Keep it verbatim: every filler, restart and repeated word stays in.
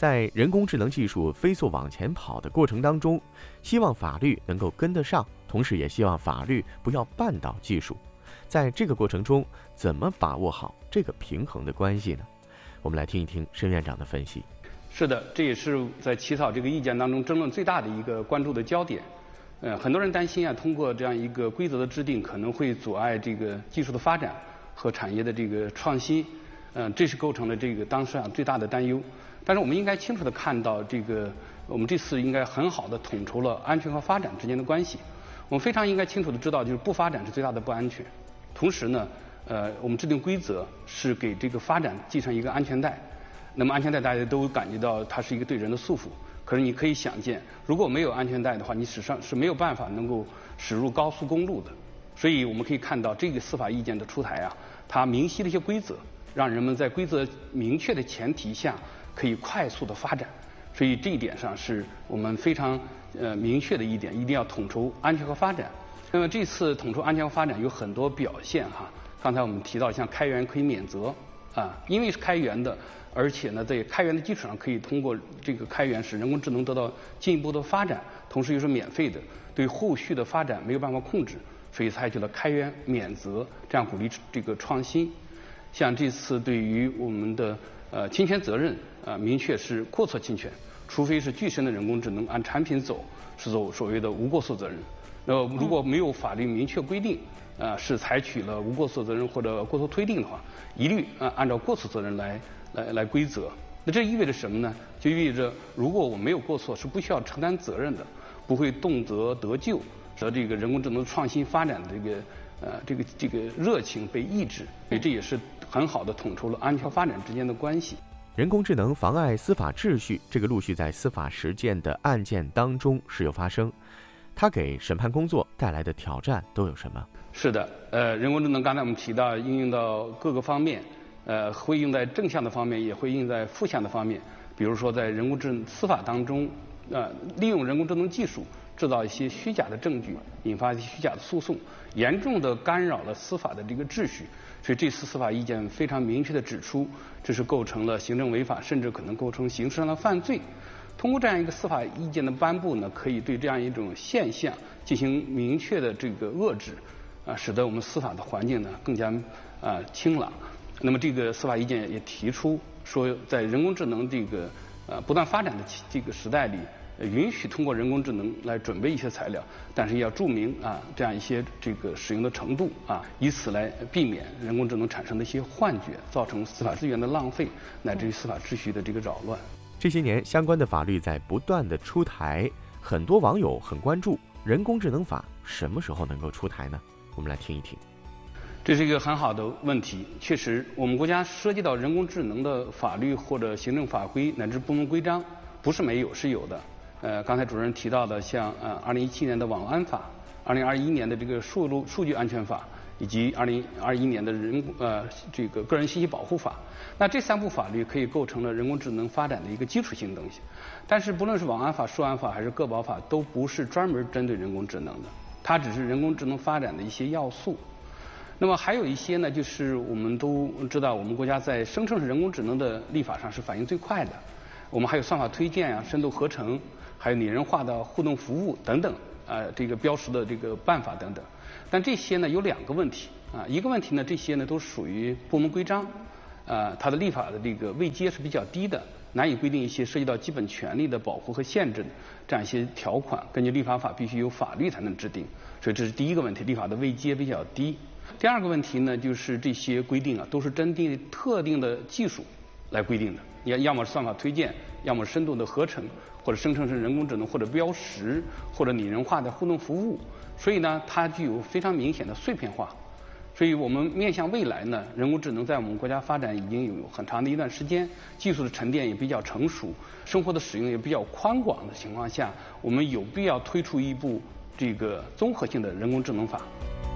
在人工智能技术飞速往前跑的过程当中，希望法律能够跟得上，同时也希望法律不要绊倒技术。在这个过程中，怎么把握好这个平衡的关系呢？我们来听一听申院长的分析。 是的，这也是在起草这个意见当中争论最大的一个关注的焦点。呃，很多人担心啊，通过这样一个规则的制定，可能会阻碍这个技术的发展和产业的这个创新。嗯、呃，这是构成了这个当时啊最大的担忧。但是我们应该清楚地看到，这个我们这次应该很好地统筹了安全和发展之间的关系。我们非常应该清楚地知道，就是不发展是最大的不安全。同时呢，呃，我们制定规则是给这个发展系上一个安全带。那么安全带大家都感觉到它是一个对人的束缚。可是你可以想见，如果没有安全带的话，你史上是没有办法能够驶入高速公路的。所以我们可以看到，这个司法意见的出台啊，它明晰了一些规则，让人们在规则明确的前提下可以快速的发展。所以这一点上是我们非常呃明确的一点，一定要统筹安全和发展。那么这次统筹安全和发展有很多表现哈，刚才我们提到像开源可以免责啊，因为是开源的，而且呢在开源的基础上可以通过这个开源使人工智能得到进一步的发展，同时又是免费的，对后续的发展没有办法控制，所以采取了开源免责，这样鼓励这个创新。像这次对于我们的呃侵权责任啊、呃，明确是过错侵权，除非是具身的人工智能按产品走，是走所谓的无过错责任。那如果没有法律明确规定，啊、呃、是采取了无过错责任或者过错推定的话，一律啊、呃、按照过错责任来来来规责。那这意味着什么呢？就意味着如果我没有过错，是不需要承担责任的，不会动辄得咎，使得这个人工智能创新发展的这个呃这个这个热情被抑制。所以这也是很好的统筹了安全发展之间的关系。 人工智能妨碍司法秩序，这个陆续在司法实践的案件当中时有发生，它给审判工作带来的挑战都有什么？ 是的，呃，人工智能刚才我们提到应用到各个方面，呃，会用在正向的方面，也会用在负向的方面。比如说在人工智能司法当中，呃，利用人工智能技术制造一些虚假的证据，引发一些虚假的诉讼，严重的干扰了司法的这个秩序。所以这次司法意见非常明确地指出，这是构成了行政违法，甚至可能构成刑事上的犯罪。通过这样一个司法意见的颁布呢，可以对这样一种现象进行明确的这个遏制，啊，使得我们司法的环境呢更加啊清朗。那么这个司法意见也提出说，在人工智能这个呃不断发展的这个时代里，允许通过人工智能来准备一些材料，但是要注明啊这样一些这个使用的程度啊，以此来避免人工智能产生的一些幻觉，造成司法资源的浪费，乃至于司法秩序的这个扰乱。 这些年相关的法律在不断的出台，很多网友很关注人工智能法什么时候能够出台呢？我们来听一听。 这是一个很好的问题。确实，我们国家涉及到人工智能的法律或者行政法规乃至部门规章，不是没有，是有的。呃，刚才主任提到的，像呃二零一七年的网安法，二零二一年的这个数路数据安全法，以及二零二一年的人呃这个个人信息保护法。那这三部法律可以构成了人工智能发展的一个基础性东西。但是不论是网安法、数安法还是个保法，都不是专门针对人工智能的，它只是人工智能发展的一些要素。那么还有一些呢，就是我们都知道，我们国家在生成式人工智能的立法上是反应最快的。我们还有算法推荐啊、深度合成，还有拟人化的互动服务等等啊、呃，这个标识的这个办法等等。但这些呢有两个问题啊，一个问题呢，这些呢都属于部门规章，啊，它的立法的这个位阶是比较低的，难以规定一些涉及到基本权利的保护和限制的这样一些条款。根据立法法必须有法律才能制定，所以这是第一个问题，立法的位阶比较低。第二个问题呢，就是这些规定啊，都是针对特定的技术来规定的。你要么是算法推荐，要么深度的合成，或者生成式人工智能，或者标识，或者拟人化的互动服务。所以呢，它具有非常明显的碎片化。所以我们面向未来呢，人工智能在我们国家发展已经有很长的一段时间，技术的沉淀也比较成熟，生活的使用也比较宽广的情况下，我们有必要推出一部这个综合性的人工智能法。